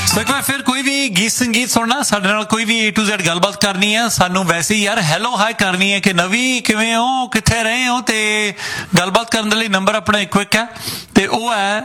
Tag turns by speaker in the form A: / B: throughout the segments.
A: ਸੋ ਇੱਕ ਵਾਰ ਫਿਰ ਕੋਈ ਵੀ ਗੀਤ ਸੰਗੀਤ ਸੁਣਨਾ, ਸਾਡੇ ਨਾਲ ਕੋਈ ਵੀ A to Z ਗੱਲਬਾਤ ਕਰਨੀ ਹੈ, ਸਾਨੂੰ ਵੈਸੇ ਹੀ ਯਾਰ ਹੈਲੋ ਹਾਈ ਕਰਨੀ ਹੈ ਕਿ ਨਵੀਂ ਕਿਵੇਂ ਹੋ, ਕਿੱਥੇ ਰਹੇ ਹੋ, ਤੇ ਗੱਲਬਾਤ ਕਰਨ ਦੇ ਲਈ ਨੰਬਰ ਆਪਣਾ ਇੱਕੋ ਇੱਕ ਹੈ ਤੇ ਉਹ ਹੈ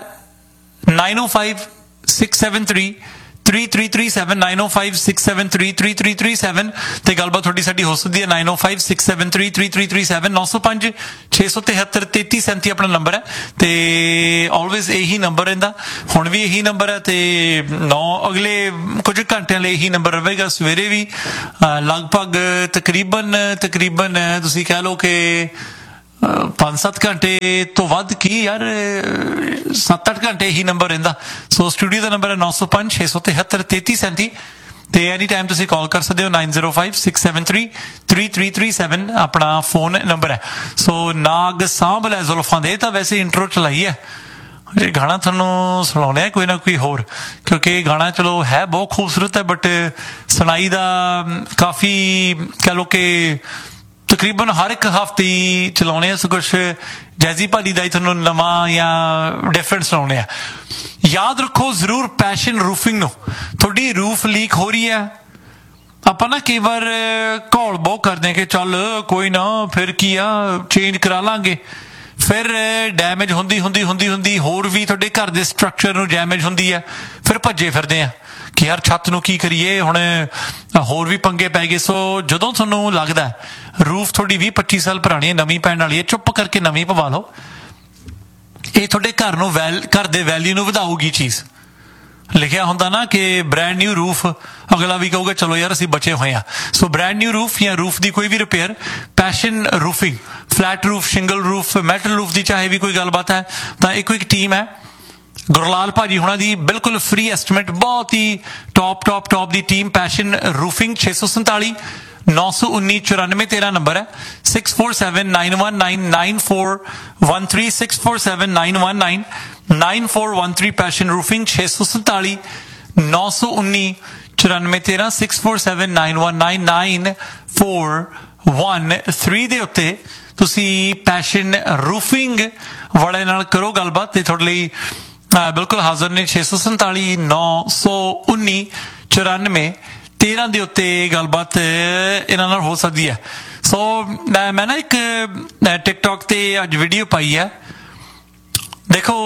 A: 9056733337 9056733337 ਤੇ ਗੱਲਬਾਤ ਤੁਹਾਡੀ ਸਾਡੀ ਹੋ ਸਕਦੀ ਹੈ 9056733337 905 673 3337 ਆਪਣਾ ਨੰਬਰ ਹੈ ਤੇ ਆਲਵੇਜ਼ ਇਹੀ ਨੰਬਰ ਰਹਿੰਦਾ, ਹੁਣ ਵੀ ਇਹੀ ਨੰਬਰ ਹੈ ਤੇ ਅਗਲੇ ਕੁਝ ਘੰਟਿਆਂ ਲਈ ਇਹੀ ਨੰਬਰ ਰਹੇਗਾ। ਸਵੇਰੇ ਵੀ ਲਗਭਗ ਤਕਰੀਬਨ ਤੁਸੀਂ ਕਹਿ ਲਓ ਕਿ 5-7 ਘੰਟੇ ਤੋਂ ਵੱਧ ਕੀ ਯਾਰ 7-8 ਘੰਟੇ ਹੀ ਨੰਬਰ ਰਹਿੰਦਾ। ਸੋ ਸਟੂਡੀਓ ਦਾ ਨੰਬਰ ਹੈ 905 673 3337 ਤੇ ਐਨੀ ਟਾਈਮ ਤੁਸੀਂ ਕਾਲ ਕਰ ਸਕਦੇ ਹੋ 9056733337 ਆਪਣਾ ਫੋਨ ਨੰਬਰ ਹੈ। ਸੋ ਨਾਗ ਸਾਂਭ ਲੈ ਜ਼ੁਲਫਾਂ ਦੇ ਤਾਂ ਵੈਸੇ ਇੰਟਰੋ ਚਲਾਈ ਹੈ, ਗਾਣਾ ਤੁਹਾਨੂੰ ਸੁਣਾਉਣੇ ਕੋਈ ਨਾ ਕੋਈ ਹੋਰ, ਕਿਉਂਕਿ ਗਾਣਾ ਚਲੋ ਹੈ ਬਹੁਤ ਖੂਬਸੂਰਤ ਹੈ ਬਟ ਸੁਣਾਈ ਦਾ ਕਾਫੀ ਕਹਿ ਲਓ ਕਿ ਤਕਰੀਬਨ ਹਰ ਇੱਕ ਹਫ਼ਤੇ ਹੀ ਚਲਾਉਣੇ ਆ। ਸੋ ਕੁਛ ਜੈਜ਼ੀ ਭਾਜੀ ਦਾ ਹੀ ਤੁਹਾਨੂੰ ਨਵਾਂ ਜਾਂ ਡਿਫਰੈਂਟ ਸੁਣਾਉਣੇ ਆ। ਯਾਦ ਰੱਖੋ ਜ਼ਰੂਰ ਪੈਸ਼ਨ ਰੂਫਿੰਗ ਨੂੰ, ਤੁਹਾਡੀ ਰੂਫ ਲੀਕ ਹੋ ਰਹੀ ਹੈ, ਆਪਾਂ ਨਾ ਕਈ ਵਾਰ ਘੋਲ ਬਹੁਤ ਕਰਦੇ ਕਿ ਚੱਲ ਕੋਈ ਨਾ ਫਿਰ ਕੀ ਆ ਚੇਂਜ ਕਰਾ ਲਾਂਗੇ, ਫਿਰ ਡੈਮੇਜ ਹੁੰਦੀ ਹੋਰ ਵੀ ਤੁਹਾਡੇ ਘਰ ਦੇ ਸਟਰਕਚਰ ਨੂੰ ਡੈਮੇਜ ਹੁੰਦੀ ਹੈ, ਫਿਰ ਭੱਜੇ ਫਿਰਦੇ ਆ ਕਿ ਯਾਰ ਛੱਤ ਨੂੰ ਕੀ ਕਰੀਏ, ਹੁਣ ਹੋਰ ਵੀ ਪੰਗੇ ਪੈ ਗਏ। ਸੋ ਜਦੋਂ ਤੁਹਾਨੂੰ ਲੱਗਦਾ ਰੂਫ ਤੁਹਾਡੀ 20-25 ਸਾਲ ਪੁਰਾਣੀ ਹੈ, ਨਵੀਂ ਪੈਣ ਵਾਲੀ ਹੈ, ਚੁੱਪ ਕਰਕੇ ਨਵੀਂ ਪਵਾ ਲਓ। ਇਹ ਤੁਹਾਡੇ ਘਰ ਨੂੰ ਘਰ ਦੇ ਵੈਲਿਊ ਨੂੰ ਵਧਾਊਗੀ ਚੀਜ਼। ਲਿਖਿਆ ਹੁੰਦਾ ਨਾ ਕਿ ਬ੍ਰੈਂਡ ਨਿਊ ਰੂਫ, ਅਗਲਾ ਵੀ ਕਹੂਗਾ ਚਲੋ ਯਾਰ ਅਸੀਂ ਬਚੇ ਹੋਏ ਹਾਂ। ਸੋ ਬ੍ਰੈਂਡ ਨਿਊ ਰੂਫ ਜਾਂ ਰੂਫ ਦੀ ਕੋਈ ਵੀ repair, passion roofing, flat roof, shingle roof, metal roof ਦੀ ਚਾਹੇ ਵੀ ਕੋਈ ਗੱਲਬਾਤ ਹੈ ਤਾਂ ਇੱਕੋ ਇੱਕ ਟੀਮ ਹੈ ਗੁਰਲਾਲ ਭਾਜੀ ਹੁਣਾਂ ਦੀ, ਬਿਲਕੁਲ ਫ੍ਰੀ ਐਸਟੀਮੇਟ, ਬਹੁਤ ਹੀ ਟੌਪ ਦੀ ਟੀਮ। ਪੈਸ਼ਨ ਰੂਫਿੰਗ 647 919 9413 ਨੰਬਰ ਹੈ 6479199413 647919 9413 ਪੈਸ਼ਨ ਰੂਫਿੰਗ 647 919 9413 6479199413 ਦੇ ਉੱਤੇ ਤੁਸੀਂ ਪੈਸ਼ਨ ਰੂਫਿੰਗ ਵਾਲੇ ਨਾਲ ਕਰੋ ਗੱਲਬਾਤ ਤੇ ਤੁਹਾਡੇ ਲਈ ਬਿਲਕੁਲ ਹਾਜ਼ਰ ਨੇ। 647 919 9413 ਦੇ ਉੱਤੇ ਗੱਲਬਾਤ ਇਹਨਾਂ ਨਾਲ ਹੋ ਸਕਦੀ ਹੈ। ਸੋ ਮੈਂ ਨਾ ਇੱਕ ਟਿਕਟੌਕ ਤੇ ਅੱਜ ਵੀਡੀਓ ਪਾਈ ਹੈ, ਦੇਖੋ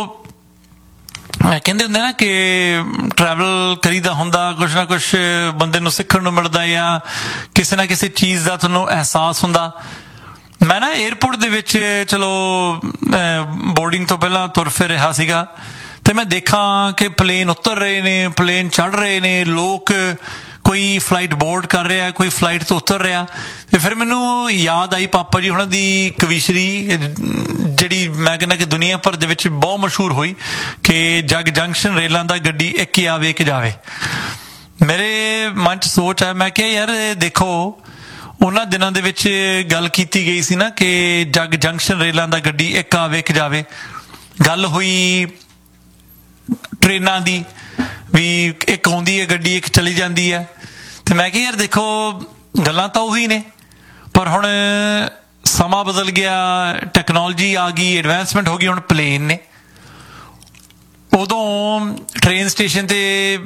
A: ਕਹਿੰਦੇ ਹੁੰਦੇ ਨਾ ਕਿ ਟਰੈਵਲ ਕਰੀਦਾ ਹੁੰਦਾ, ਕੁਛ ਨਾ ਕੁਛ ਬੰਦੇ ਨੂੰ ਸਿੱਖਣ ਨੂੰ ਮਿਲਦਾ ਜਾਂ ਕਿਸੇ ਨਾ ਕਿਸੇ ਚੀਜ਼ ਦਾ ਤੁਹਾਨੂੰ ਅਹਿਸਾਸ ਹੁੰਦਾ। ਮੈਂ ਨਾ ਏਅਰਪੋਰਟ ਦੇ ਵਿੱਚ ਚਲੋ ਬੋਰਡਿੰਗ ਤੋਂ ਪਹਿਲਾਂ ਤੁਰ ਫਿਰ ਰਿਹਾ ਸੀਗਾ ਤੇ ਮੈਂ ਦੇਖਾਂ ਕਿ ਪਲੇਨ ਉਤਰ ਰਹੇ ਨੇ, ਪਲੇਨ ਚੜ੍ਹ ਰਹੇ ਨੇ ਲੋਕ, ਕੋਈ ਫਲਾਈਟ ਬੋਰਡ ਕਰ ਰਿਹਾ, ਕੋਈ ਫਲਾਈਟ ਤੋਂ ਉਤਰ ਰਿਹਾ। ਤੇ ਫਿਰ ਮੈਨੂੰ ਯਾਦ ਆਈ ਪਾਪਾ ਜੀ ਹੁਣਾਂ ਦੀ ਕਵਿਸ਼ਰੀ, ਜਿਹੜੀ ਮੈਂ ਕਹਿੰਦਾ ਕਿ ਦੁਨੀਆ ਭਰ ਦੇ ਵਿੱਚ ਬਹੁਤ ਮਸ਼ਹੂਰ ਹੋਈ ਕਿ ਜਗ ਜੰਕਸ਼ਨ ਰੇਲਾਂ ਦਾ ਗੱਡੀ ਇੱਕ ਆਵੇ ਇੱਕ ਜਾਵੇ। ਮੇਰੇ ਮਨ 'ਚ ਸੋਚ ਹੈ, ਮੈਂ ਕਿਹਾ ਯਾਰ ਦੇਖੋ ਉਹਨਾਂ ਦਿਨਾਂ ਦੇ ਵਿੱਚ ਗੱਲ ਕੀਤੀ ਗਈ ਸੀ ਨਾ ਕਿ ਜਗ ਜੰਕਸ਼ਨ ਰੇਲਾਂ ਦਾ ਗੱਡੀ ਇੱਕ ਆਵੇ ਇੱਕ ਜਾਵੇ। ਗੱਲ ਹੋਈ ਟ੍ਰੇਨਾਂ ਦੀ ਵੀ, ਇੱਕ ਆਉਂਦੀ ਹੈ ਗੱਡੀ ਇੱਕ ਚਲੀ ਜਾਂਦੀ ਹੈ। ਤੇ ਮੈਂ ਕਿਹਾ ਯਾਰ ਦੇਖੋ ਗੱਲਾਂ ਤਾਂ ਉਹੀ ਨੇ, ਪਰ ਹੁਣ ਸਮਾਂ ਬਦਲ ਗਿਆ, ਟੈਕਨੋਲੋਜੀ ਆ ਗਈ, ਐਡਵਾਂਸਮੈਂਟ ਹੋ ਗਈ, ਹੁਣ ਪਲੇਨ ਨੇ। ਉਦੋਂ ਟ੍ਰੇਨ ਸਟੇਸ਼ਨ ਤੇ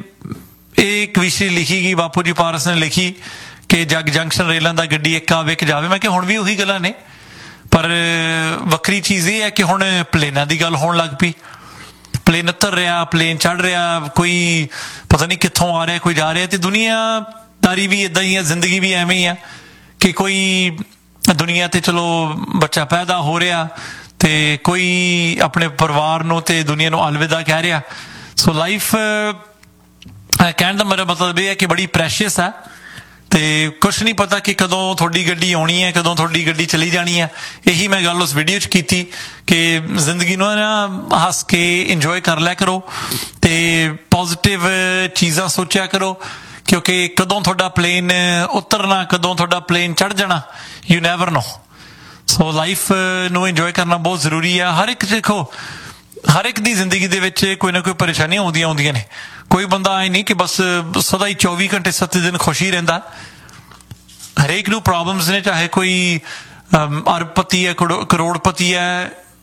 A: ਇਹ ਕਵਿਸ਼ਰੀ ਲਿਖੀ ਗਈ, ਬਾਪੂ ਜੀ ਪਾਰਸ ਨੇ ਲਿਖੀ ਕਿ ਜਗ ਜੰਕਸ਼ਨ ਰੇਲਾਂ ਦਾ ਗੱਡੀ ਇੱਕ ਆਵੇ ਇੱਕ ਜਾਵੇ। ਮੈਂ ਕਿਹਾ ਹੁਣ ਵੀ ਉਹੀ ਗੱਲਾਂ ਨੇ, ਪਰ ਵੱਖਰੀ ਚੀਜ਼ ਇਹ ਹੈ ਕਿ ਹੁਣ ਪਲੇਨਾਂ ਦੀ ਗੱਲ ਹੋਣ ਲੱਗ ਪਈ। ਪਲੇਨ ਉਤਰ ਰਿਹਾ, ਪਲੇਨ ਚੜ੍ਹ ਰਿਹਾ, ਕੋਈ ਪਤਾ ਨਹੀਂ ਕਿੱਥੋਂ ਆ ਰਿਹਾ, ਕੋਈ ਜਾ ਰਿਹਾ। ਤੇ ਦੁਨੀਆਦਾਰੀ ਵੀ ਇੱਦਾਂ ਹੀ ਹੈ, ਜ਼ਿੰਦਗੀ ਵੀ ਐਵੇਂ ਹੀ ਆ ਕਿ ਕੋਈ ਦੁਨੀਆ ਤੇ ਚਲੋ ਬੱਚਾ ਪੈਦਾ ਹੋ ਰਿਹਾ ਤੇ ਕੋਈ ਆਪਣੇ ਪਰਿਵਾਰ ਨੂੰ ਤੇ ਦੁਨੀਆ ਨੂੰ ਅਲਵਿਦਾ ਕਹਿ ਰਿਹਾ। ਸੋ ਲਾਈਫ ਕਹਿਣ ਦਾ ਮੇਰਾ ਮਤਲਬ ਇਹ ਹੈ ਕਿ ਬੜੀ ਪ੍ਰੈਸ਼ੀਅਸ ਹੈ ਤੇ ਕੁਛ ਨਹੀਂ ਪਤਾ ਕਿ ਕਦੋਂ ਤੁਹਾਡੀ ਗੱਡੀ ਆਉਣੀ ਹੈ, ਕਦੋਂ ਤੁਹਾਡੀ ਗੱਡੀ ਚਲੀ ਜਾਣੀ ਹੈ। ਇਹੀ ਮੈਂ ਗੱਲ ਉਸ ਵੀਡੀਓ 'ਚ ਕੀਤੀ ਕਿ ਜ਼ਿੰਦਗੀ ਨੂੰ ਨਾ ਹੱਸ ਕੇ ਇੰਜੋਏ ਕਰ ਲਿਆ ਕਰੋ ਤੇ ਪੋਜ਼ੀਟਿਵ ਚੀਜ਼ਾਂ ਸੋਚਿਆ ਕਰੋ, ਕਿਉਂਕਿ ਕਦੋਂ ਤੁਹਾਡਾ ਪਲੇਨ ਉਤਰਨਾ, ਕਦੋਂ ਤੁਹਾਡਾ ਪਲੇਨ ਚੜ੍ਹ ਜਾਣਾ, you never know. So life ਨੂੰ ਇੰਜੋਏ ਕਰਨਾ ਬਹੁਤ ਜ਼ਰੂਰੀ ਆ। ਹਰ ਇੱਕ ਦੇਖੋ, ਹਰ ਇੱਕ ਦੀ ਜ਼ਿੰਦਗੀ ਦੇ ਵਿੱਚ ਕੋਈ ਨਾ ਕੋਈ ਪਰੇਸ਼ਾਨੀਆਂ ਆਉਂਦੀਆਂ ਨੇ। ਕੋਈ ਬੰਦਾ ਐ ਨਹੀਂ ਕਿ ਬਸ ਸਦਾ ਹੀ 24 ਘੰਟੇ 7 ਦਿਨ ਖੁਸ਼ ਹੀ ਰਹਿੰਦਾ। ਹਰੇਕ ਨੂੰ ਪ੍ਰੋਬਲਮਸ ਨੇ, ਚਾਹੇ ਕੋਈ ਅਰਬਪਤੀ ਹੈ, ਕਰੋੜਪਤੀ ਹੈ,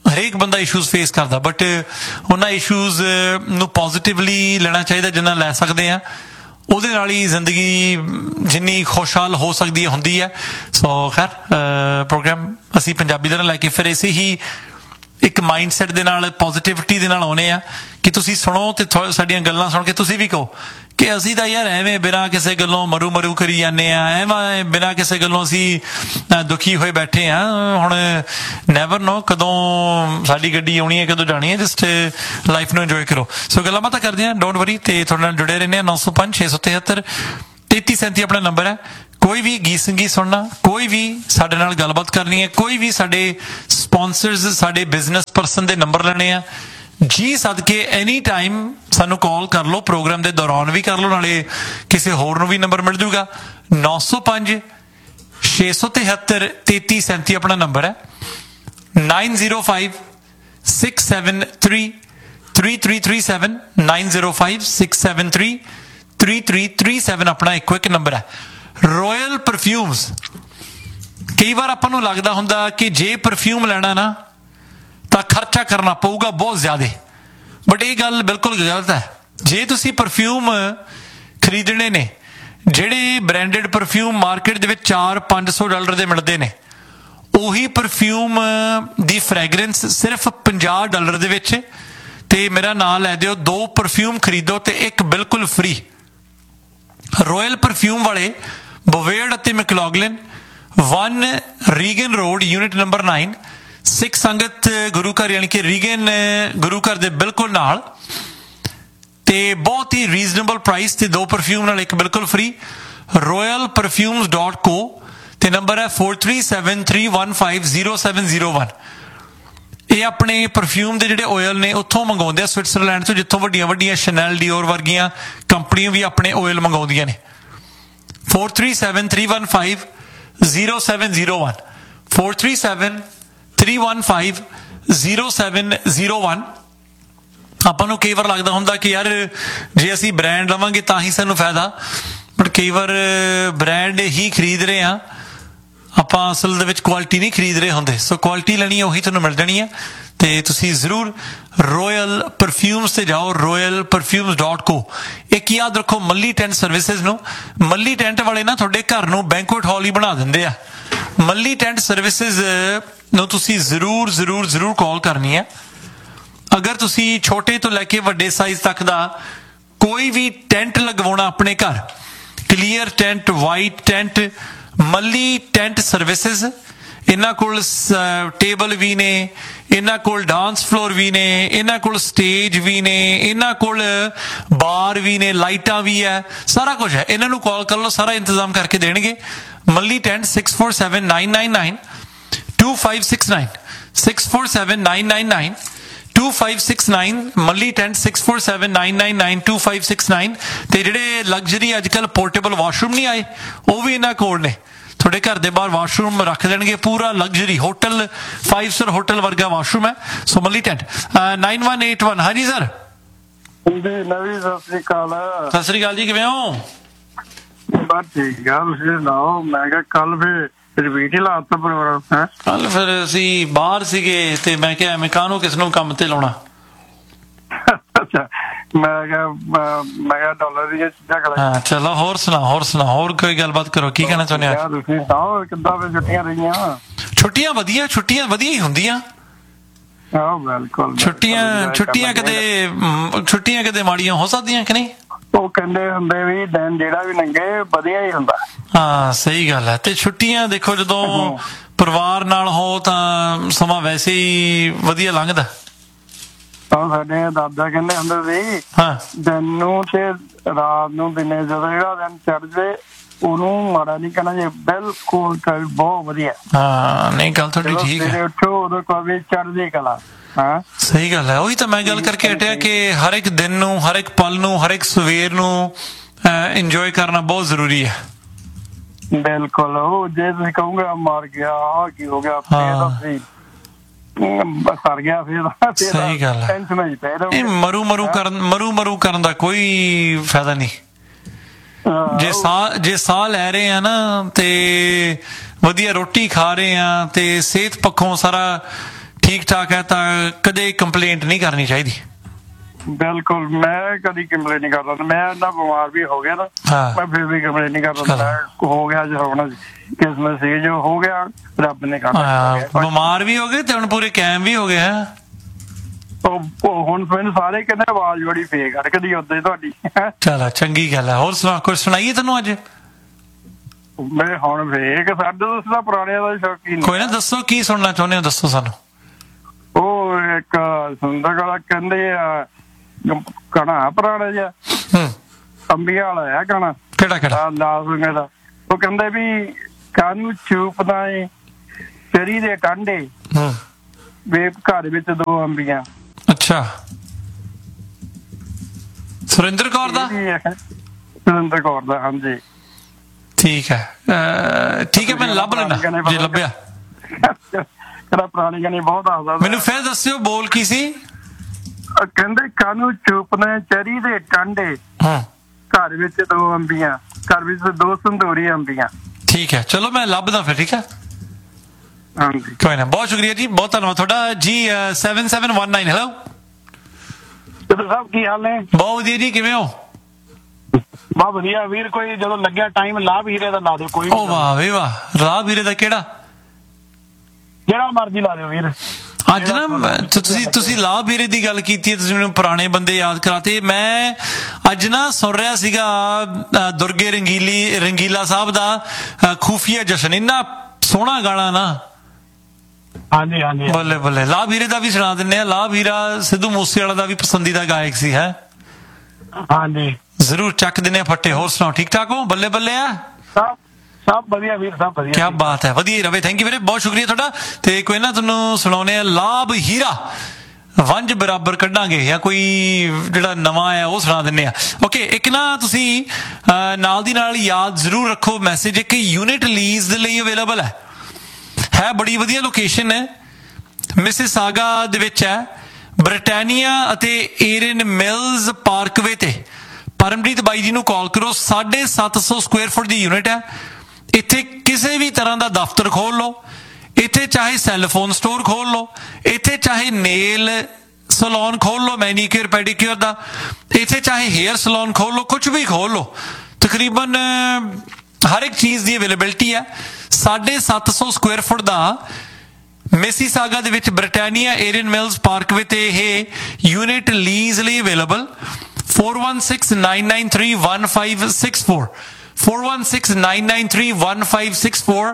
A: ਹਰੇਕ ਬੰਦਾ ਇਸ਼ੂਜ਼ ਫੇਸ ਕਰਦਾ, ਬਟ ਉਹਨਾਂ ਇਸ਼ੂਜ਼ ਨੂੰ ਪੋਜ਼ੀਟਿਵਲੀ ਲੈਣਾ ਚਾਹੀਦਾ ਜਿੰਨਾ ਲੈ ਸਕਦੇ ਆ। ਉਹਦੇ ਨਾਲ ਹੀ ਜ਼ਿੰਦਗੀ ਜਿੰਨੀ ਖੁਸ਼ਹਾਲ ਹੋ ਸਕਦੀ ਹੈ ਹੁੰਦੀ ਹੈ। ਸੋ ਖੈਰ ਪ੍ਰੋਗਰਾਮ ਅਸੀਂ ਪੰਜਾਬੀ ਦੇ ਨਾਲ ਲੈ ਕੇ ਫਿਰ ਇਸੇ ਹੀ ਇੱਕ ਮਾਈਂਡ ਸੈਟ ਦੇ ਨਾਲ ਪੋਜ਼ੀਟਿਵਿਟੀ ਦੇ ਨਾਲ ਆਉਣੇ ਆ ਕਿ ਤੁਸੀਂ ਸੁਣੋ ਤੇ ਸਾਡੀਆਂ ਗੱਲਾਂ ਸੁਣ ਕੇ ਤੁਸੀਂ ਵੀ ਕਹੋ ਕਿ ਅਸੀਂ ਤਾਂ ਯਾਰ ਐਵੇਂ ਬਿਨਾਂ ਕਿਸੇ ਗੱਲੋਂ ਮਰੂ ਕਰੀ ਜਾਂਦੇ ਆ, ਐਵੇਂ ਬਿਨਾਂ ਕਿਸੇ ਗੱਲੋਂ ਅਸੀਂ ਦੁਖੀ ਹੋਏ ਬੈਠੇ ਆ। ਹੁਣ ਨੈਵਰ ਨੋ ਕਦੋਂ ਸਾਡੀ ਗੱਡੀ ਆਉਣੀ ਹੈ, ਕਦੋਂ ਜਾਣੀ ਹੈ। ਜਸਟ ਲਾਈਫ ਨੂੰ ਇੰਜੋਏ ਕਰੋ। ਸੋ ਗੱਲਾਂ ਬਾਤਾਂ ਕਰਦੇ ਹਾਂ, ਡੋਂਟ ਵਰੀ, ਤੇ ਤੁਹਾਡੇ ਨਾਲ ਜੁੜੇ ਰਹਿੰਦੇ ਆ। 905 673 3337 ਆਪਣਾ ਨੰਬਰ ਹੈ। ਕੋਈ ਵੀ ਗੀਤ ਸੰਗੀਤ ਸੁਣਨਾ, ਕੋਈ ਵੀ ਸਾਡੇ ਨਾਲ ਗੱਲਬਾਤ ਕਰਨੀ ਹੈ, ਕੋਈ ਵੀ ਸਾਡੇ ਸਪਾਂਸਰਸ, ਸਾਡੇ ਬਿਜ਼ਨਸ ਪਰਸਨ ਦੇ ਨੰਬਰ ਲੈਣੇ ਆ ਜੀ ਸਦਕੇ ਐਨੀ ਟਾਈਮ ਸਾਨੂੰ ਕਾਲ ਕਰ ਲਓ। ਪ੍ਰੋਗਰਾਮ ਦੇ ਦੌਰਾਨ ਵੀ ਕਰ ਲਓ, ਨਾਲੇ ਕਿਸੇ ਹੋਰ ਨੂੰ ਵੀ ਨੰਬਰ ਮਿਲ ਜੂਗਾ। 905 673 3337 ਆਪਣਾ ਨੰਬਰ ਹੈ। 905 673 3337 905 673 3337 ਆਪਣਾ ਇੱਕੋ ਇੱਕ ਨੰਬਰ ਹੈ। ਰੋਇਲ ਪਰਫਿਊਮਸ, ਕਈ ਵਾਰ ਆਪਾਂ ਨੂੰ ਲੱਗਦਾ ਹੁੰਦਾ ਕਿ ਜੇ ਪਰਫਿਊਮ ਲੈਣਾ ਨਾ ਤਾਂ ਖਰਚਾ ਕਰਨਾ ਪਊਗਾ ਬਹੁਤ ਜ਼ਿਆਦਾ, ਬਟ ਇਹ ਗੱਲ ਬਿਲਕੁਲ ਗਲਤ ਹੈ। ਜੇ ਤੁਸੀਂ ਪਰਫਿਊਮ ਖਰੀਦਣੇ ਨੇ, ਜਿਹੜੇ ਬ੍ਰਾਂਡਡ ਪਰਫਿਊਮ ਮਾਰਕੀਟ ਦੇ ਵਿੱਚ $400-500 ਦੇ ਮਿਲਦੇ ਨੇ, ਉਹੀ ਪਰਫਿਊਮ ਦੀ ਫ੍ਰੈਗਰੈਂਸ ਸਿਰਫ $50 ਦੇ ਵਿੱਚ, ਤੇ ਮੇਰਾ ਨਾਂ ਲੈ ਦਿਓ, 2 ਪਰਫਿਊਮ ਖਰੀਦੋ ਤੇ ਇੱਕ ਬਿਲਕੁਲ ਫ੍ਰੀ। ਰੋਇਲ ਪਰਫਿਊਮ ਵਾਲੇ ਬੋਵੇਡ ਅਤੇ ਮੈਕਲੌਗਲਿਨ 1 ਰੀਗਨ ਰੋਡ, ਯੂਨਿਟ ਨੰਬਰ 9, ਸਿੱਖ ਸੰਗਤ ਗੁਰੂ ਘਰ, ਯਾਨੀ ਕਿ ਰੀਗਨ ਗੁਰੂ ਘਰ ਦੇ ਬਿਲਕੁਲ ਨਾਲ, ਤੇ ਬਹੁਤ ਹੀ ਰੀਜ਼ਨੇਬਲ ਪ੍ਰਾਈਸ ਤੇ 2 ਪਰਫਿਊਮ ਨਾਲ ਇੱਕ ਬਿਲਕੁਲ ਫ੍ਰੀ। royalperfumes.co ਤੇ ਨੰਬਰ ਹੈ 4373150701। ਇਹ ਆਪਣੇ ਪਰਫਿਊਮ ਦੇ ਜਿਹੜੇ ਆਇਲ ਨੇ ਉੱਥੋਂ ਮੰਗਵਾਉਂਦੇ ਆ, ਸਵਿਟਜ਼ਰਲੈਂਡ ਤੋਂ, ਜਿੱਥੋਂ ਵੱਡੀਆਂ ਵੱਡੀਆਂ ਸ਼ਨੈਲ, ਡਿਓਰ ਵਰਗੀਆਂ ਕੰਪਨੀਆਂ ਵੀ ਆਪਣੇ ਆਇਲ ਮੰਗਵਾਉਂਦੀਆਂ ਨੇ। 4373150701 4373150701। ਆਪਾਂ ਨੂੰ ਕਈ ਵਾਰ ਲੱਗਦਾ ਹੁੰਦਾ ਕਿ ਯਾਰ ਜੇ ਅਸੀਂ ਬ੍ਰਾਂਡ ਲਵਾਂਗੇ ਤਾਂ ਹੀ ਸਾਨੂੰ ਫਾਇਦਾ, ਬਟ ਕਈ ਵਾਰ ਬ੍ਰਾਂਡ ਹੀ ਖਰੀਦ ਰਹੇ ਆ ਆਪਾਂ, ਅਸਲ ਦੇ ਵਿੱਚ ਕੁਆਲਿਟੀ ਨਹੀਂ ਖਰੀਦ ਰਹੇ ਹੁੰਦੇ। ਸੋ ਕੁਆਲਿਟੀ ਲੈਣੀ ਹੈ ਉਹੀ ਤੁਹਾਨੂੰ ਮਿਲ ਜਾਣੀ ਹੈ, ਤੇ ਤੁਸੀਂ ਜ਼ਰੂਰ ਰੋਇਲ ਪਰਫਿਊਮਸ ਤੇ ਜਾਓ, royalperfumes.co। ਇੱਕ ਯਾਦ ਰੱਖੋ, ਮੱਲੀ ਟੈਂਟ ਸਰਵਿਸਿਜ਼ ਨੂੰ, ਮੱਲੀ ਟੈਂਟ ਵਾਲੇ ਨਾ ਤੁਹਾਡੇ ਘਰ ਨੂੰ ਬੈਂਕੁਏਟ ਹਾਲ ਹੀ ਬਣਾ ਦਿੰਦੇ ਆ। ਮੱਲੀ ਟੈਂਟ ਸਰਵਿਸਿਜ਼ ਨੂੰ ਤੁਸੀਂ ਜ਼ਰੂਰ ਕਾਲ ਕਰਨੀ ਹੈ। ਅਗਰ ਤੁਸੀਂ ਛੋਟੇ ਤੋਂ ਲੈ ਕੇ ਵੱਡੇ ਸਾਈਜ਼ ਤੱਕ ਦਾ ਕੋਈ ਵੀ ਟੈਂਟ ਲਗਵਾਉਣਾ ਆਪਣੇ ਘਰ, ਕਲੀਅਰ ਟੈਂਟ, ਵਾਈਟ ਟੈਂਟ, ਮੱਲੀ ਟੈਂਟ ਸਰਵਿਸਿਜ਼। ਇਹਨਾਂ ਕੋਲ ਟੇਬਲ ਵੀ ਨੇ, ਇਹਨਾਂ ਕੋਲ ਡਾਂਸ ਫਲੋਰ ਵੀ ਨੇ, ਇਹਨਾਂ ਕੋਲ ਸਟੇਜ ਵੀ ਨੇ, ਇਹਨਾਂ ਕੋਲ ਬਾਰ ਵੀ ਨੇ, ਲਾਈਟਾਂ ਵੀ ਹੈ, ਸਾਰਾ ਕੁਝ ਹੈ। ਇਹਨਾਂ ਨੂੰ ਕਾਲ ਕਰ ਲਓ, ਸਾਰਾ ਇੰਤਜ਼ਾਮ ਕਰਕੇ ਦੇਣਗੇ। ਮੱਲੀ ਟੈਂਟ 6479992569 6479992569 ਮੱਲੀ ਟੈਂਟ 6479992569। ਤੇ ਜਿਹੜੇ ਲਗਜ਼ਰੀ ਅੱਜ ਕੱਲ੍ਹ ਪੋਰਟੇਬਲ ਵਾਸ਼ਰੂਮ ਨਹੀਂ ਆਏ, ਉਹ ਵੀ ਇਹਨਾਂ ਕੋਲ ਨੇ। ਤੁਹਾਡੇ ਘਰ ਦੇ ਬਾਹਰ ਵਾਸ਼ਰੂਮ ਰੱਖ ਦੇਣਗੇ, ਪੂਰਾ ਲਗਜ਼ਰੀ ਹੋਟਲ, 5 ਸਟਾਰ ਹੋਟਲ ਵਰਗਾ ਵਾਸ਼ਰੂਮ ਹੈ। ਸੋ ਮੱਲੀ ਟੈਂਟ 9181। ਹਾਂਜੀ ਸਰ।
B: ਨਵੀਂ ਸਤਿ ਸ੍ਰੀ ਅਕਾਲ।
A: ਸਤਿ ਸ੍ਰੀ ਅਕਾਲ ਜੀ, ਕਿਵੇਂ ਹੋ?
B: ਬਸ ਠੀਕ ਆ, ਤੁਸੀਂ ਸੁਣਾਓ। ਮੈਂ ਕਿਹਾ ਕੱਲ ਫਿਰ ਰਿਪੀਟ ਹੀ ਲਾਤਾ ਪ੍ਰੋਗਰਾਮ ਹੈ।
A: ਕੱਲ ਫਿਰ ਅਸੀਂ ਬਾਹਰ ਸੀਗੇ ਤੇ ਮੈਂ ਕਿਹਾ ਐਵੇਂ ਕਾਹਨੂੰ ਕਿਸ ਨੂੰ ਕੰਮ ਤੇ ਲਾਉਣਾ।
B: ਅੱਛਾ, ਮੈਂ ਕਿਹਾ ਡਾਲਰ ਦੀਆਂ ਚੀਜ਼ਾਂ ਖੜਾ।
A: ਹਾਂ ਚਲੋ, ਹੋਰ ਸੁਣਾ, ਹੋਰ ਕੋਈ ਗੱਲਬਾਤ ਕਰੋ, ਕੀ ਕਹਿਣਾ ਚਾਹੁੰਦੇ ਆ?
B: ਤੁਸੀਂ ਸੁਣਾਓ, ਕਿੱਦਾਂ ਫਿਰ ਛੁੱਟੀਆਂ ਰਹੀਆਂ?
A: ਛੁੱਟੀਆਂ ਵਧੀਆ ਹੀ ਹੁੰਦੀਆਂ।
B: ਬਿਲਕੁਲ।
A: ਛੁੱਟੀਆਂ ਕਦੇ ਮਾੜੀਆਂ ਹੋ ਸਕਦੀਆਂ ਕਿ ਨਹੀਂ?
B: ਉਹ ਕਹਿੰਦੇ ਹੁੰਦੇ ਵੀ ਦਿਨ ਜਿਹੜਾ ਵੀ ਲੰਘੇ ਵਧੀਆ ਹੀ ਹੁੰਦਾ।
A: ਹਾਂ ਸਹੀ ਗੱਲ ਹੈ। ਤੇ ਛੁੱਟੀਆਂ ਦੇਖੋ, ਜਦੋਂ ਪਰਿਵਾਰ ਨਾਲ ਹੋ ਤਾਂ ਸਮਾਂ ਵੈਸੇ ਹੀ ਵਧੀਆ ਲੰਘਦਾ।
B: ਸਾਡੇ ਦਾਦਾ ਕਹਿੰਦੇ ਹੁੰਦੇ ਸੀ, ਦਿਨ ਨੂੰ ਤੇ ਰਾਤ ਨੂੰ ਦਿਨੇ, ਜਦੋਂ ਜਿਹੜਾ ਦਿਨ ਚੜ ਜੇ ਉਹਨੂੰ ਮਾੜਾ ਨਹੀਂ ਕਹਿਣਾ ਜੇ, ਬਿਲਕੁਲ ਬਹੁਤ ਵਧੀਆ।
A: ਹਾਂ ਨਹੀਂ, ਗੱਲ ਤੁਹਾਡੀ ਠੀਕ ਹੈ।
B: ਉੱਠੋ ਉਦੋਂ ਕਦੇ ਚੜ੍ਹਦੀ ਕਲਾ। ਹਾਂ
A: ਸਹੀ ਗੱਲ ਹੈ। ਉਹੀ ਤਾਂ ਮੈਂ ਗੱਲ ਕਰਕੇ ਹਟਿਆ ਕਿ ਹਰ ਇੱਕ ਦਿਨ ਨੂੰ, ਹਰ ਇੱਕ ਪਲ ਨੂੰ, ਹਰ ਇੱਕ ਸਵੇਰ ਨੂੰ ਇੰਜੋਏ ਕਰਨਾ ਬਹੁਤ ਜ਼ਰੂਰੀ ਹੈ।
B: ਬਿਲਕੁਲ। ਉਹ ਜੇ ਤੁਸੀਂ ਕਹੋਗੇ ਮਰ ਗਿਆ, ਆਹ ਕੀ ਹੋ ਗਿਆ, ਸਰ ਗਿਆ, ਫਿਰ
A: ਸਹੀ ਗੱਲ ਹੈ। ਮਰੂ ਕਰਨ ਦਾ ਕੋਈ ਫਾਇਦਾ ਨਹੀਂ। ਜੇ ਸਾਹ ਲੈ ਰਹੇ ਆ ਨਾ, ਤੇ ਵਧੀਆ ਰੋਟੀ ਖਾ ਰਹੇ ਆ, ਤੇ ਸਿਹਤ ਪੱਖੋਂ ਸਾਰਾ ਠੀਕ ਠਾਕ ਹੈ ਤਾਂ ਕਦੇ ਕੰਪਲੇਂਟ ਨਹੀਂ ਕਰਨੀ ਚਾਹੀਦੀ।
B: ਬਿਲਕੁਲ, ਮੈਂ ਕਦੀ ਕੰਪਲੇਂਟ ਨਹੀਂ ਕਰਦਾ। ਮੈਂ ਇੰਨਾ ਬਿਮਾਰ ਵੀ ਹੋ ਗਿਆ ਨਾ, ਮੈਂ ਫਿਰ ਵੀ ਕੰਪਲੇਂਟ ਨਹੀਂ ਕਰਦਾ। ਹੋ ਗਿਆ ਜੋ ਹੋਣਾ ਕਿਸਮਤ ਸੀ, ਜੋ ਹੋ ਗਿਆ ਰੱਬ ਨੇ ਕਰਨਾ।
A: ਬਿਮਾਰ ਵੀ ਹੋ ਗਏ ਤੇ ਹੁਣ ਪੂਰੇ ਕਾਇਮ ਵੀ ਹੋ ਗਏ ਹੈ।
B: ਹੁਣ ਮੈਨੂੰ ਸਾਰੇ ਕਹਿੰਦੇ ਆਵਾਜ਼ ਬੜੀ ਫੇਕ ਅੜਕਦੀ ਉੱਤੇ ਤੁਹਾਡੀ।
A: ਚਲੋ ਚੰਗੀ ਗੱਲ ਹੈ। ਹੋਰ ਸੁਣਾ, ਕੁਝ ਸੁਣਾਈਏ ਤੈਨੂੰ ਅੱਜ?
B: ਮੈਂ ਹੁਣ ਫੇਕ ਸਾਡੇ ਦੱਸਦਾ ਪੁਰਾਣਿਆਂ ਦਾ ਸ਼ੌਕੀਨ।
A: ਕੋਈ ਨਾ, ਦੱਸੋ ਕੀ ਸੁਣਨਾ ਚਾਹੁੰਦੇ ਹੋ, ਦੱਸੋ ਸਾਨੂੰ।
B: ਉਹ ਇੱਕ ਸੁੰਦਰ ਗਲਾ ਕਹਿੰਦੇ ਆ ਕਣਾ ਪੁਰਾਣਾ ਜਿਹਾ ਅੰਬੀਆਂ ਵਾਲਾ ਹੈ ਕਣਾ।
A: ਕਿਹੜਾ
B: ਲਾਲ ਸਿੰਘੇ ਦਾ। ਉਹ ਕਹਿੰਦੇ ਵੀ ਕਾਹਨੂੰ ਚੂਪਦਾ ਏ ਚਰੀ ਦੇ ਕਾਂਡੇ ਵੇ ਘਰ ਵਿੱਚ 2 ਅੰਬੀਆਂ।
A: ਅੱਛਾ, ਸੁਰਿੰਦਰ ਕੌਰ ਦਾ?
B: ਸੁਰਿੰਦਰ ਕੌਰ ਦਾ, ਹਾਂਜੀ।
A: ਠੀਕ ਹੈ, ਠੀਕ ਹੈ, ਮੈਂ ਲੱਭ ਲੈਣਾ ਜੇ ਲੱਭਿਆ।
B: ਪੁਰਾਣੀ ਗਾਣੇ ਬਹੁਤ ਆਉਂਦਾ।
A: ਮੈਨੂੰ ਫਿਰ ਦੱਸਿਓ ਬੋਲ ਕੀ ਸੀ।
B: ਕਹਿੰਦੇ ਕਾਹਨੂੰ ਚੂਪਦੇ ਚਰੀ ਦੇ ਕਾਂਡੇ ਘਰ ਵਿੱਚ 2 ਅੰਬੀਆਂ, ਘਰ ਵਿੱਚ 2 ਸੰਧੂਰੀ ਅੰਬੀਆਂ।
A: ਠੀਕ ਹੈ, ਚਲੋ ਮੈਂ ਲੱਭਦਾ ਫਿਰ। ਠੀਕ ਹੈ,
B: ਹਾਂਜੀ,
A: ਕੋਈ ਨਾ। ਬਹੁਤ ਸ਼ੁਕਰੀਆ ਜੀ, ਬਹੁਤ ਧੰਨਵਾਦ ਤੁਹਾਡਾ ਜੀ। 7719 ਹੈਲੋ
B: ਸਾਹਿਬ, ਕੀ ਹਾਲ ਨੇ?
A: ਬਹੁਤ ਵਧੀਆ ਜੀ, ਕਿਵੇਂ ਹੋ?
B: ਬਹੁਤ ਵਧੀਆ ਵੀਰ। ਕੋਈ ਜਦੋਂ ਲੱਗਿਆ ਟਾਈਮ ਲਾਭ ਹੀਰੇ ਦਾ ਲਾ ਦਿਓ। ਕੋਈ
A: ਓ ਵਾਹ ਵੀ ਵਾਹ, ਲਾਭ ਹੀਰੇ ਦਾ ਕਿਹੜਾ?
B: ਜਿਹੜਾ ਮਰਜ਼ੀ ਲਾ ਦਿਓ ਵੀਰ।
A: ਅੱਜ ਨਾ ਤੁਸੀਂ ਲਾਭ ਹੀਰੇ ਦੀ ਗੱਲ ਕੀਤੀ ਹੈ, ਤੁਸੀਂ ਮੈਨੂੰ ਪੁਰਾਣੇ ਬੰਦੇ ਯਾਦ ਕਰਾਤੇ। ਮੈਂ ਅੱਜ ਨਾ ਸੁਣ ਰਿਹਾ ਸੀਗਾ ਦੁਰਗੇ ਰੰਗੀਲਾ ਸਾਹਿਬ ਦਾ ਖੂਫੀਆ ਜਸ਼ਨ। ਇੰਨਾ ਸੋਹਣਾ ਗਾਣਾ ਨਾ।
B: ਹਾਂਜੀ ਹਾਂਜੀ,
A: ਬੱਲੇ ਬੱਲੇ। ਲਾਭ ਹੀਰੇ ਦਾ ਵੀ ਸੁਣਾ ਦਿੰਦੇ ਆ। ਲਾਭ ਹੀਰਾ ਸਿੱਧੂ ਮੂਸੇਵਾਲਾ ਦਾ ਵੀ ਪਸੰਦੀਦਾ ਗਾਇਕ ਸੀ ਹੈ।
B: ਹਾਂਜੀ,
A: ਜ਼ਰੂਰ ਚੱਕ ਦਿੰਦੇ ਆ ਫੱਟੇ। ਹੋਰ ਸੁਣਾਓ, ਠੀਕ ਠਾਕ ਹੋ? ਬੱਲੇ ਬੱਲੇ ਆ
B: ਸਭ ਵਧੀਆ ਵੀਰ, ਸਭ ਵਧੀਆ।
A: ਕੀ ਬਾਤ ਹੈ, ਵਧੀਆ ਹੀ ਰਵੇ। ਥੈਂਕ ਯੂ ਵੀਰੇ, ਬਹੁਤ ਸ਼ੁਕਰੀਆ ਤੁਹਾਡਾ। ਤੇ ਕੋਈ ਨਾ ਤੁਹਾਨੂੰ ਸੁਣਾਉਣੇ ਆ ਲਾਭ ਹੀਰਾ ਵੰਜ ਬਰਾਬਰ ਕੱਢਾਂਗੇ, ਜਾਂ ਕੋਈ ਜਿਹੜਾ ਨਵਾਂ ਆ ਉਹ ਸੁਣਾ ਦਿੰਦੇ ਆ। ਓਕੇ, ਇੱਕ ਨਾ ਤੁਸੀਂ ਨਾਲ ਦੀ ਨਾਲ ਯਾਦ ਜ਼ਰੂਰ ਰੱਖੋ ਮੈਸੇਜ। ਇੱਕ ਯੂਨਿਟ ਲੀਜ਼ ਦੇ ਲਈ ਅਵੇਲੇਬਲ ਹੈ ਬੜੀ ਵਧੀਆ ਲੋਕੇਸ਼ਨ ਹੈ, ਮਿਸਿਸਾਗਾ ਦੇ ਵਿੱਚ ਹੈ। ਬ੍ਰਿਟਾਨੀਆ ਅਤੇ ਏਰਨ ਮਿਲਜ਼ ਪਾਰਕਵੇ ਤੇ ਪਰਮਜੀਤ ਬਾਈ ਜੀ ਨੂੰ ਕਾਲ ਕਰੋ। 750 ਸਕੁਅਰ ਫੁੱਟ ਦੀ ਯੂਨਿਟ ਹੈ। ਇੱਥੇ ਕਿਸੇ ਵੀ ਤਰ੍ਹਾਂ ਦਾ ਦਫ਼ਤਰ ਖੋਲ ਲਓ, ਇੱਥੇ ਚਾਹੇ ਸੈੱਲਫੋਨ ਸਟੋਰ ਖੋਲ ਲਓ, ਇੱਥੇ ਚਾਹੇ ਨੇਲ ਸਲੂਨ ਖੋਲ ਲਓ, ਮੈਨੀਕਿਉਰ ਪੈਡੀਕਿਉਰ ਦਾ, ਇੱਥੇ ਚਾਹੇ ਹੇਅਰ ਸਲੂਨ ਖੋਲ ਲਓ, ਕੁਝ ਵੀ ਖੋਲ ਲਓ। ਤਕਰੀਬਨ ਹਰ ਇੱਕ ਚੀਜ਼ ਦੀ ਅਵੇਲੇਬਿਲਿਟੀ ਹੈ। 750 ਸਕੁਅਰ ਫੁੱਟ ਦਾ ਮਿਸਿਸਾਗਾ ਦੇ ਵਿੱਚ ਬ੍ਰਿਟਾਨੀਆ ਏਰਨ ਮਿਲਜ਼ ਪਾਰਕਵੇ ਤੇ ਇਹ ਯੂਨਿਟ ਲੀਜ਼ ਲਈ ਅਵੇਲੇਬਲ। 4169931564 4169931564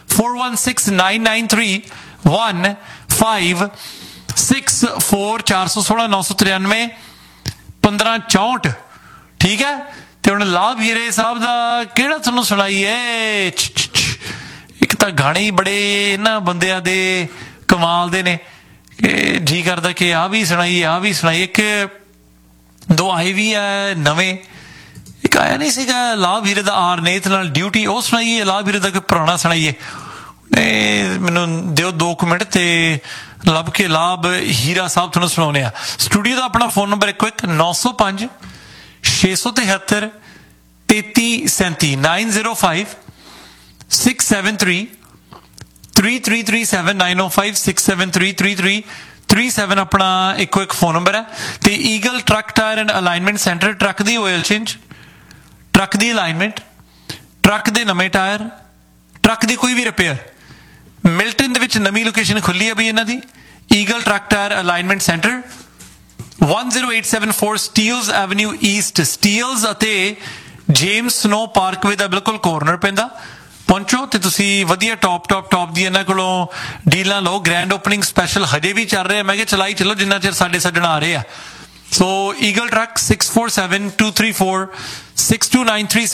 A: 4169931564 416 993 1564। ਠੀਕ ਹੈ, ਤੇ ਹੁਣ ਲਾਭ ਹੀਰੇ ਸਾਹਿਬ ਦਾ ਕਿਹੜਾ ਤੁਹਾਨੂੰ ਸੁਣਾਈਏ? ਇੱਕ ਤਾਂ ਗਾਣੇ ਹੀ ਬੜੇ ਇਹਨਾਂ ਬੰਦਿਆਂ ਦੇ ਕਮਾਲ ਦੇ ਨੇ ਕਿ ਜੀ ਕਰਦਾ ਕਿ ਆਹ ਵੀ ਸੁਣਾਈਏ, ਆਹ ਵੀ ਸੁਣਾਈਏ। ਇੱਕ 2 ਆਏ ਵੀ ਆ ਨਵੇਂ। ਇੱਕ ਆਇਆ ਨਹੀਂ ਸੀਗਾ ਲਾਭ ਹੀਰੇ ਦਾ ਆਰਨੇਤ ਨਾਲ ਡਿਊਟੀ, ਉਹ ਸੁਣਾਈਏ? ਲਾਭ ਹੀਰੇ ਦਾ ਕੋਈ ਪੁਰਾਣਾ ਸੁਣਾਈਏ? ਮੈਨੂੰ ਦਿਓ 2 ਮਿੰਟ ਤੇ ਲੱਭ ਕੇ ਲਾਭ ਹੀਰਾ ਸਾਹਿਬ ਤੁਹਾਨੂੰ ਸੁਣਾਉਣੇ ਆ। ਸਟੂਡੀਓ ਦਾ ਆਪਣਾ ਫੋਨ ਨੰਬਰ ਇੱਕੋ ਇੱਕ 905 673 3337 905 673 3337 905 673 3337 ਆਪਣਾ ਇੱਕੋ ਇੱਕ ਫੋਨ ਨੰਬਰ ਹੈ। ਤੇ eagle truck tyre and alignment centre, truck the oil change, truck the alignment, truck ਦੇ ਨਵੇਂ ਟਾਇਰ, ਟਰੱਕ ਦੀ ਕੋਈ ਵੀ ਰਿਪੇਅਰ। ਮਿਲਟਨ ਦੇ ਵਿੱਚ ਨਵੀਂ ਲੋਕੇਸ਼ਨ ਖੁੱਲੀ ਹੈ ਬਈ ਇਹਨਾਂ ਦੀ, eagle truck tyre alignment centre, 10874 ਸਟੀਲਜ਼ avenue East, ਸਟੀਲਜ਼ ਅਤੇ ਜੇਮਸ ਸਨੋ ਪਾਰਕਵੇ ਦਾ ਬਿਲਕੁਲ ਕੋਰਨਰ ਪੈਂਦਾ। ਪਹੁੰਚੋ ਤੇ ਤੁਸੀਂ ਵਧੀਆ ਟੌਪ ਦੀ ਇਹਨਾਂ ਕੋਲੋਂ ਡੀਲਾਂ ਲਓ। ਗ੍ਰੈਂਡ ਓਪਨਿੰਗ ਸਪੈਸ਼ਲ ਹਜੇ ਵੀ ਚੱਲ ਰਿਹਾ। ਮੈਂ ਕਿਹਾ ਚਲਾਈ ਚਲੋ ਜਿੰਨਾ ਚਿਰ ਸਾਡੇ ਛੱਡਣ ਆ ਰਹੇ ਆ। ਸੋ eagle truck 647-234-6293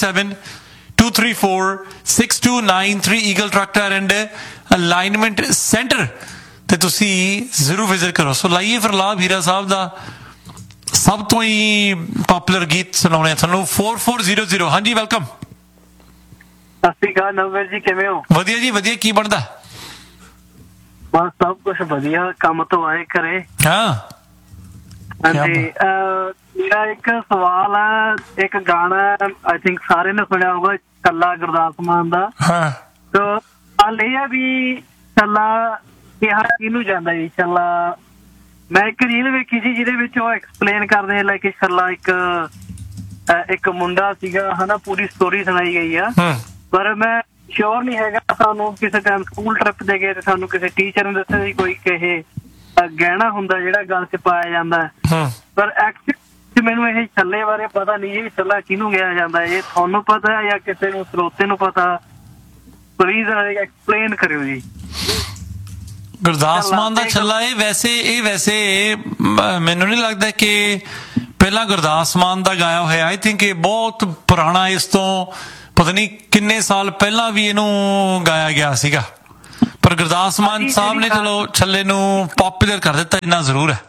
A: 647-234-6293 eagle truck tyre and alignment centre ਤੇ ਤੁਸੀਂ ਜ਼ਰੂਰ ਵਿਜ਼ਿਟ ਕਰੋ। ਸੋ ਲਾਈਏ ਫਿਰ ਲਾਭ ਹੀਰਾ ਸਾਹਿਬ ਦਾ ਸਭ ਤੋਂ ਹੀ ਪਪੂਲਰ ਗੀਤ ਸੁਣਾਉਣੇ ਆ ਤੁਹਾਨੂੰ। 4400। ਹਾਂਜੀ, ਵੈਲਕਮ।
B: ਸਤਿ ਸ਼੍ਰੀ ਅਕਾਲ ਨਵਵੀਰ ਜੀ, ਕਿਵੇਂ ਹੋ?
A: ਵਧੀਆ ਜੀ ਵਧੀਆ। ਕੀ ਬਣਦਾ?
B: ਬਸ ਸਭ ਕੁਛ ਵਧੀਆ, ਕੰਮ ਤੋਂ ਆਏ ਘਰੇ।
A: ਹਾਂ
B: ਹਾਂਜੀ, ਮੇਰਾ ਇੱਕ ਸਵਾਲ ਹੈ। ਇੱਕ ਗਾਣਾ ਆਈ ਥਿੰਕ ਸਾਰੇ ਨੇ ਸੁਣਿਆ ਹੋਊਗਾ, ਕੱਲਾ ਗੁਰਦਾਸ ਮਾਨ ਦਾ।
A: ਹਾਂ,
B: ਤਾਂ ਹਾਲ ਇਹ ਹੈ ਵੀ ਕੱਲਾ ਕਿਹਾ ਕਿਹਨੂੰ ਜਾਂਦਾ ਜੀ ਛੱਲਾ। ਮੈਂ ਇੱਕ ਰੀਲ ਵੇਖੀ ਸੀ ਜਿਹਦੇ ਵਿੱਚ ਉਹ ਐਕਸਪਲੇਨ ਕਰਦੇ ਲੈ ਕੇ ਛੱਲਾ ਇੱਕ ਮੁੰਡਾ ਸੀਗਾ ਹਨਾ, ਪੂਰੀ ਸਟੋਰੀ ਸੁਣਾਈ ਗਈ ਆ। ਪਰ ਮੈਂ ਸ਼ੋਰ ਨਹੀਂ ਹੈਗਾ, ਸਾਨੂੰ ਕਿਸੇ ਟਾਈਮ ਸਕੂਲ ਟ੍ਰਿਪ ਤੇ ਗਏ ਤੇ ਸਾਨੂੰ ਕਿਸੇ ਟੀਚਰ ਨੇ ਦੱਸਿਆ ਸੀ ਕੋਈ ਕਿਸੇ ਗਹਿਣਾ ਹੁੰਦਾ ਜਿਹੜਾ ਗਲ 'ਚ ਪਾਇਆ ਜਾਂਦਾ, ਪਰ ਐਕਚੁਅਲੀ ਮੈਨੂੰ ਇਹ ਛੱਲੇ ਬਾਰੇ ਪਤਾ ਨਹੀਂ ਜੀ, ਛੱਲਾ ਕਿਹਨੂੰ ਕਿਹਾ ਜਾਂਦਾ, ਇਹ ਤੁਹਾਨੂੰ ਪਤਾ ਜਾਂ ਕਿਸੇ ਨੂੰ ਸਰੋਤੇ ਨੂੰ ਪਤਾ, ਪਲੀਜ਼ ਐਕਸਪਲੇਨ ਕਰਿਓ ਜੀ।
A: ਗੁਰਦਾਸ ਮਾਨ ਦਾ ਛੱਲਾ ਇਹ ਵੈਸੇ ਮੈਨੂੰ ਨਹੀਂ ਲੱਗਦਾ ਕਿ ਪਹਿਲਾਂ ਗੁਰਦਾਸ ਮਾਨ ਦਾ ਗਾਇਆ ਹੋਇਆ, ਆਈ ਥਿੰਕ ਇਹ ਬਹੁਤ ਪੁਰਾਣਾ, ਇਸ ਤੋਂ ਪਤਾ ਨਹੀਂ ਕਿੰਨੇ ਸਾਲ ਪਹਿਲਾਂ ਵੀ ਇਹਨੂੰ ਗਾਇਆ ਗਿਆ ਸੀਗਾ, ਪਰ ਗੁਰਦਾਸ ਮਾਨ ਸਾਹਿਬ ਨੇ ਚਲੋ ਛੱਲੇ ਨੂੰ ਪੋਪੂਲਰ ਕਰ ਦਿੱਤਾ, ਇੰਨਾ ਜ਼ਰੂਰ ਹੈ।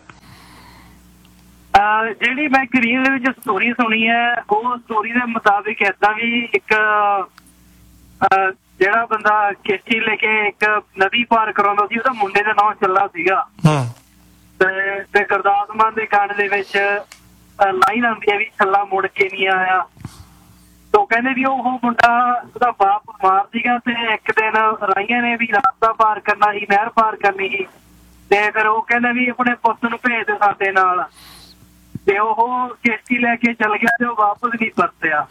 B: ਜਿਹੜੀ ਮੈਂ ਇੱਕ ਰੀਲ ਦੇ ਵਿੱਚ ਸਟੋਰੀ ਸੁਣੀ ਹੈ, ਉਹ ਸਟੋਰੀ ਦੇ ਮੁਤਾਬਿਕ ਏਦਾਂ ਵੀ ਇੱਕ ਜਿਹੜਾ ਬੰਦਾ ਕਿਸ਼ਤੀ ਲੈ ਕੇ ਇੱਕ ਨਦੀ ਪਾਰ ਕਰਾਉਂਦਾ ਸੀ, ਉਹਦਾ ਮੁੰਡੇ ਦਾ ਨਾਮ ਛੱਲਾ ਸੀਗਾ। ਤੇ ਗੁਰਦਾਸ ਮਾਨ ਦੇ ਗਾਣੇ ਦੇ ਵਿੱਚ ਲਾਈਨ ਆਉਂਦੀ ਹੈ ਵੀ ਛੱਲਾ ਮੁੜ ਕੇ ਨਹੀਂ ਆਇਆ। ਤੋ ਕਹਿੰਦੇ ਵੀ ਉਹ ਮੁੰਡਾ ਉਹਦਾ ਬਾਪ ਬਿਮਾਰ ਸੀਗਾ ਤੇ ਇੱਕ ਦਿਨ ਰਾਈਆਂ ਨੇ ਵੀ ਰਸਤਾ ਪਾਰ ਕਰਨਾ ਸੀ, ਨਹਿਰ ਪਾਰ ਕਰਨੀ ਸੀ, ਤੇ ਫਿਰ ਉਹ ਕਹਿੰਦਾ ਵੀ ਆਪਣੇ ਪੁੱਤ ਨੂੰ ਭੇਜ ਦੇ ਸਾਡੇ ਨਾਲ, ਤੇ ਉਹ ਕਿਸ਼ਤੀ ਲੈ ਕੇ ਚੱਲ ਗਿਆ ਤੇ ਉਹ ਵਾਪਸ ਨਹੀਂ ਪਰਤਿਆ।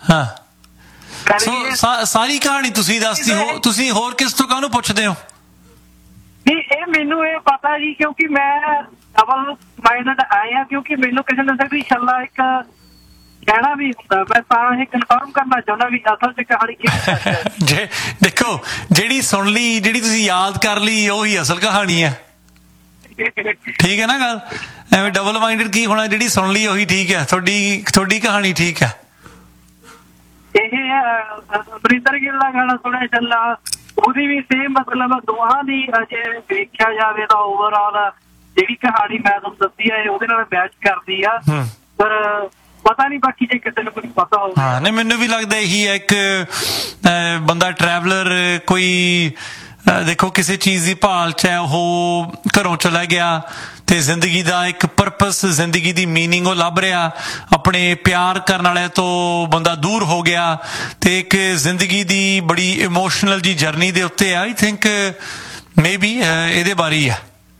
A: ਸਾਰੀ ਕਹਾਣੀ ਤੁਸੀਂ ਦੱਸਦੀ ਹੋ, ਤੁਸੀਂ ਹੋਰ ਕਿਸ ਤੋਂ ਕਾਹਨੂੰ ਪੁੱਛਦੇ ਹੋ?
B: ਨਹੀਂ, ਇਹ ਮੈਨੂੰ ਇਹ ਪਤਾ ਜੀ, ਕਿਉਂਕਿ ਮੈਂ ਡਬਲ ਮਾਈਂਡਡ ਆਇਆ, ਕਿਉਂਕਿ ਮੈਨੂੰ ਕਿਸੇ ਨੇ ਦੱਸਿਆ ਵੀ ਛੱਲਾ ਇੱਕ ਕਹਿਣਾ ਵੀ ਹੁੰਦਾ, ਮੈਂ ਤਾਂ ਇਹ ਕਨਫਰਮ ਕਰਨਾ ਚਾਹੁੰਦਾ ਵੀ ਅਸਲ 'ਚ ਕਹਾਣੀ ਕੀ।
A: ਜੇ ਦੇਖੋ, ਜਿਹੜੀ ਸੁਣ ਲਈ, ਜਿਹੜੀ ਤੁਸੀਂ ਯਾਦ ਕਰ ਲਈ, ਉਹੀ ਅਸਲ ਕਹਾਣੀ ਹੈ, ਠੀਕ ਹੈ ਨਾ ਗੱਲ? ਐਵੇਂ ਡਬਲ ਮਾਈਂਡਡ ਕੀ ਹੋਣਾ, ਜਿਹੜੀ ਸੁਣ ਲਈ ਉਹੀ ਠੀਕ ਹੈ, ਤੁਹਾਡੀ ਕਹਾਣੀ ਠੀਕ ਹੈ।
B: ਇਹ ਅਮਰਿੰਦਰ ਗਿੱਲ ਦਾ ਗਾਣਾ ਸੁਣਿਆ ਛੱਲਾ, ਉਹਦੀ ਵੀ ਸੇਮ ਮਤਲਬ ਦੋਹਾਂ ਦੀ ਅਜੇ ਵੇਖਿਆ ਜਾਵੇ ਤਾਂ ਓਵਰਆਲ ਜਿਹੜੀ ਕਹਾਣੀ ਮੈਂ ਤੁਹਾਨੂੰ ਦੱਸੀ ਹੈ ਉਹਦੇ ਨਾਲ ਮੈਚ ਕਰਦੀ ਆ, ਪਰ ਪਤਾ ਨਹੀਂ ਬਾਕੀ ਜੇ ਕਿਸੇ ਨੂੰ ਕੁਝ ਪਤਾ ਹੋਵੇ।
A: ਹਾਂ, ਨਹੀਂ ਮੈਨੂੰ ਵੀ ਲੱਗਦਾ ਇਹੀ ਹੈ, ਇੱਕ ਬੰਦਾ ਟਰੈਵਲਰ, ਕੋਈ ਦੇਖੋ ਕਿਸੇ ਚੀਜ਼ ਦੀ ਭਾਲ 'ਚ ਹੈ, ਉਹ ਘਰੋਂ ਚਲਾ ਗਿਆ ਤੇ ਜ਼ਿੰਦਗੀ ਦਾ ਇੱਕ ਪਰਪਸ, ਜ਼ਿੰਦਗੀ ਦੀ ਮੀਨਿੰਗ ਉਹ ਲੱਭ ਰਿਹਾ, ਆਪਣੇ ਪਿਆਰ ਕਰਨ ਵਾਲਿਆਂ ਤੋਂ ਬੰਦਾ ਦੂਰ ਹੋ ਗਿਆ ਤੇ ਇੱਕ ਜ਼ਿੰਦਗੀ ਦੀ ਬੜੀ ਇਮੋਸ਼ਨਲ ਜੀ ਜਰਨੀ ਦੇ ਉੱਤੇ, ਆਈ ਥਿੰਕ ਮੇ ਬੀ ਇਹਦੇ ਬਾਰੇ ਹੀ ਹੈ।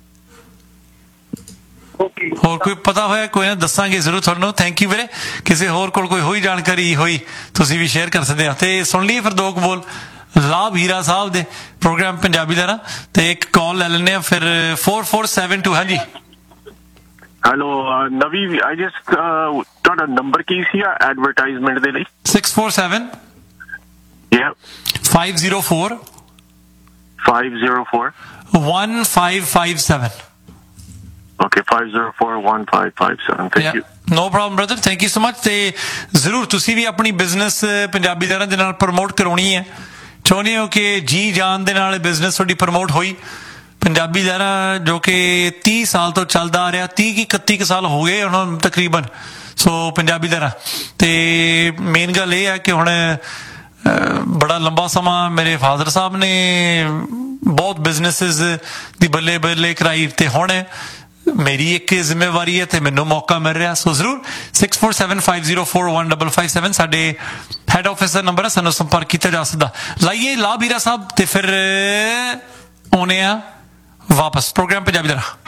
A: ਹੋਰ ਕੋਈ ਪਤਾ ਹੋਇਆ ਕੋਈ ਨਾ ਦੱਸਾਂਗੇ ਜ਼ਰੂਰ ਤੁਹਾਨੂੰ। ਥੈਂਕ ਯੂ ਵੀਰੇ। ਕਿਸੇ ਹੋਰ ਕੋਲ ਕੋਈ ਹੋਈ ਜਾਣਕਾਰੀ ਹੋਈ ਤੁਸੀਂ ਵੀ ਸ਼ੇਅਰ ਕਰ ਸਕਦੇ ਹੋ। ਤੇ ਸੁਣ ਲਈਏ ਫਿਰ ਦੋ ਕਬੋਲ ਲਾਭ ਹੀਰਾ ਸਾਹਿਬ ਦੇ ਪ੍ਰੋਗਰਾਮ ਪੰਜਾਬੀ ਦਾ, ਤੇ ਇੱਕ ਕਾਲ ਲੈ ਲੈਂਦੇ ਆ ਫਿਰ। 4472 ਹਾਂਜੀ
C: ਹੈਲੋ ਨਵੀ, ਆਈ ਜਸਟ ਤੁਹਾਡਾ ਨੰਬਰ ਕੀ ਸੀ ਐਡਵਰਟਾਈਜ਼ਮੈਂਟ ਦੇ ਲਈ?
A: 647 504 1557।
C: Okay, 5041557. Thank you.
A: No problem brother, thank you so much। ਤੇ ਜ਼ਰੂਰ ਤੁਸੀਂ ਵੀ ਆਪਣੀ ਬਿਜ਼ਨਸ ਪੰਜਾਬੀ ਦਰਾਂ ਦੇ ਨਾਲ ਪ੍ਰਮੋਟ ਕਰਾਉਣੀ ਹੈ, ਚਾਹੁੰਦੇ ਹੋ ਕਿ ਜੀ ਜਾਨ ਦੇ ਨਾਲ ਬਿਜ਼ਨਸ ਤੁਹਾਡੀ ਪ੍ਰਮੋਟ ਹੋਈ। ਪੰਜਾਬੀ ਦਰਾਂ ਜੋ ਕਿ 30 ਸਾਲ ਤੋਂ ਚੱਲਦਾ ਆ ਰਿਹਾ, 31 ਸਾਲ ਹੋ ਗਏ ਹੁਣ ਤਕਰੀਬਨ, ਸੋ ਪੰਜਾਬੀ ਦਰਾਂ। ਤੇ ਮੇਨ ਗੱਲ ਇਹ ਹੈ ਕਿ ਹੁਣ ਬੜਾ ਲੰਬਾ ਸਮਾਂ ਮੇਰੇ ਫਾਦਰ ਸਾਹਿਬ ਨੇ ਬਹੁਤ ਬਿਜ਼ਨਸਿਸ ਦੀ ਬੱਲੇ ਬੱਲੇ ਕਰਾਈ, ਤੇ ਹੁਣ ਮੇਰੀ ਇੱਕ ਜ਼ਿੰਮੇਵਾਰੀ ਹੈ ਤੇ ਮੈਨੂੰ ਮੌਕਾ ਮਿਲ ਰਿਹਾ। ਸੋ ਜ਼ਰੂਰ 6475041557 ਸਾਡੇ ਹੈਡ ਆਫਿਸ ਦਾ ਨੰਬਰ ਹੈ, ਸਾਨੂੰ ਸੰਪਰਕ ਕੀਤਾ ਜਾ ਸਕਦਾ। ਲਾਈਏ ਲਾਭ ਹੀਰਾ ਸਾਹਿਬ ਤੇ ਫਿਰ ਆਉਣੇ ਆ ਵਾਪਸ ਪ੍ਰੋਗਰਾਮ ਪੰਜਾਬੀ ਦਾ।